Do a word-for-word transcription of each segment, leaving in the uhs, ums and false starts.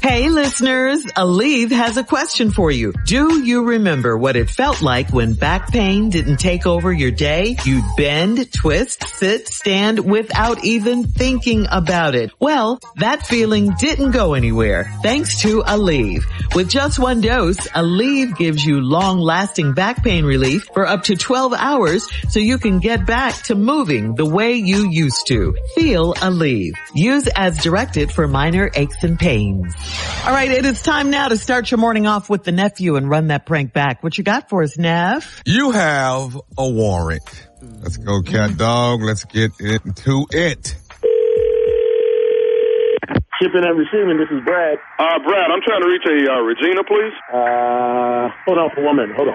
Hey listeners, Aleve has a question for you. Do you remember what it felt like when back pain didn't take over your day? You'd bend, twist, sit, stand without even thinking about it. Well, that feeling didn't go anywhere thanks to Aleve. With just one dose, Aleve gives you long-lasting back pain relief for up to twelve hours so you can get back to moving the way you used to. Feel Aleve. Use as directed for minor aches and pains. All right, it is time now to start your morning off with the nephew and run that prank back. What you got for us, Neff? You have a warrant. Let's go, cat dog. Let's get into it. Shipping and receiving, this is Brad. Uh, Brad, I'm trying to reach a uh, Regina, please. Uh, hold on for one minute. Hold on.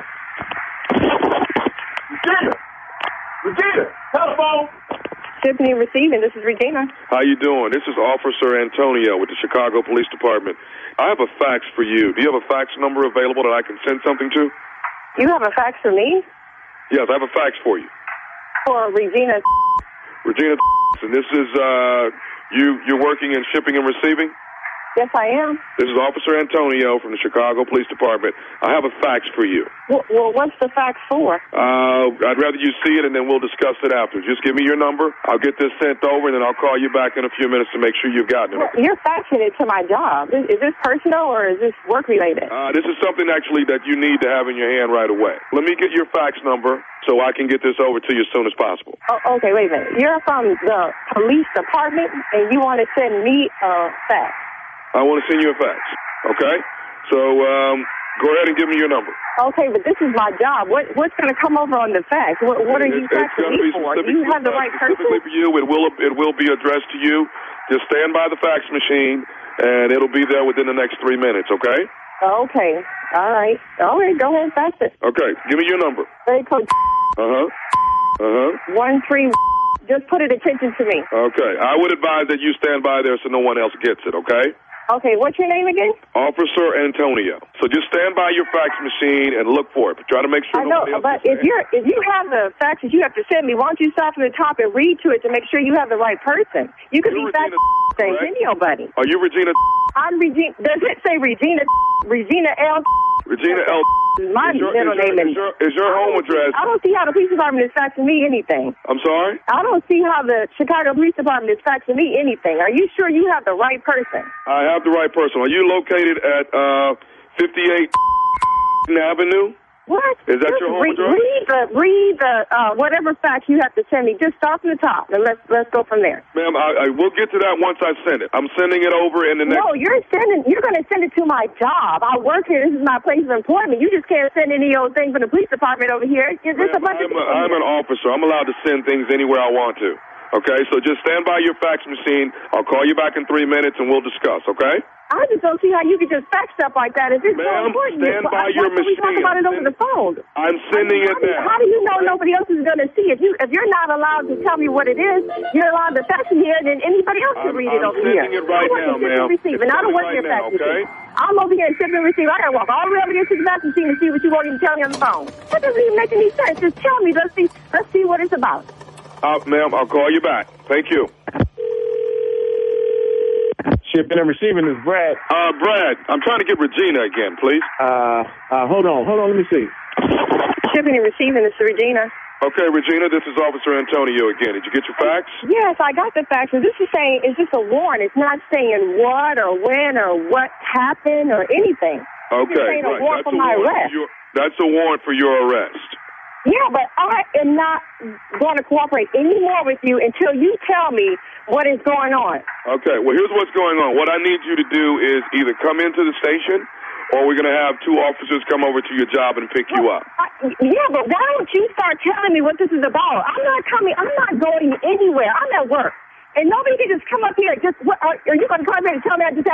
Regina! Regina! Telephone! Shipping and receiving, this is Regina. How you doing? This is Officer Antonio with the Chicago Police Department. I have a fax for you. Do you have a fax number available that I can send something to? You have a fax for me? Yes, I have a fax for you. For Regina. Regina, and this is, uh, you, you're working in shipping and receiving? Yes, I am. This is Officer Antonio from the Chicago Police Department. I have a fax for you. Well, well what's the fax for? Uh, I'd rather you see it, and then we'll discuss it after. Just give me your number. I'll get this sent over, and then I'll call you back in a few minutes to make sure you've gotten it. Well, you're faxing it to my job. Is, is this personal, or is this work-related? Uh, this is something, actually, that you need to have in your hand right away. Let me get your fax number so I can get this over to you as soon as possible. Oh, okay, wait a minute. You're from the police department, and you want to send me a fax? I want to send you a fax, okay? So um, go ahead and give me your number. Okay, but this is my job. What What's going to come over on the fax? What, what are you it, faxing me for? Do you have the right person? Specifically for you, it will, it will be addressed to you. Just stand by the fax machine, and it'll be there within the next three minutes, okay? Okay, all right. All right, go ahead and fax it. Okay, give me your number. Very close. Uh-huh. Uh-huh. One, three, just put it attention to me. Okay, I would advise that you stand by there so no one else gets it, okay? Okay, what's your name again? Officer Antonio. So just stand by your fax machine and look for it. But try to make sure. I know, but if you're if you have the faxes you have to send me, why don't you start from the top and read to it to make sure you have the right person? You could be faxing things to anybody. Are you Regina? I'm Regina. Does it say Regina? Regina L. Regina L. Is my is your, middle is your, name. Is your, is your home address? I don't see how the police department is faxing me anything. I'm sorry? I don't see how the Chicago Police Department is faxing me anything. Are you sure you have the right person? I have the right person. Are you located at uh, fifty-eight Avenue? What? Is that Just your home read, address? Read the, read the uh, whatever fax you have to send me. Just start from the top, and let's let's go from there. Ma'am, I, I will get to that once I send it. I'm sending it over in the next... No, you're sending. You're going to send it to my job. I work here. This is my place of employment. You just can't send any old thing from the police department over here. It's just a bunch I'm, of a, I'm an officer. I'm allowed to send things anywhere I want to. Okay, so just stand by your fax machine. I'll call you back in three minutes, and we'll discuss, okay? I just don't see how you can just fax stuff like that. Is this so Ma'am, important? stand by your Why can't we talk machine. about it over the phone? I'm sending I mean, it now. How do you know nobody else is going to see it? You, if you're not allowed to tell me what it is, you're allowed to fax it here, then anybody else can I'm, read it I'm over here. sending it right I work now, in ship ma'am. and receive, and I don't work right in fax now, machine. okay? I'm over here in ship and receive. I got to walk all the way over here to the fax machine to see what you won't even tell me on the phone. That doesn't even make any sense. Just tell me. Let's see. Let's see what it's about. Uh, ma'am, I'll call you back. Thank you. Shipping and receiving is Brad. Uh, Brad, I'm trying to get Regina again, please. Uh, uh, hold on, hold on, let me see. Shipping and receiving, this is Regina. Okay, Regina, this is Officer Antonio again. Did you get your fax? Yes, I got the fax. And this is saying, it's just a warrant. It's not saying what or when or what happened or anything. Okay, it's saying right. a warrant That's for a my warrant arrest. for your, that's a warrant for your arrest. Yeah, but I am not going to cooperate anymore with you until you tell me what is going on. Okay, well, here's what's going on. What I need you to do is either come into the station or we're going to have two officers come over to your job and pick you up. I, yeah, but why don't you start telling me what this is about? I'm not coming. I'm not going anywhere. I'm at work. And nobody can just come up here. Just what, are, are you going to come here and tell me I just have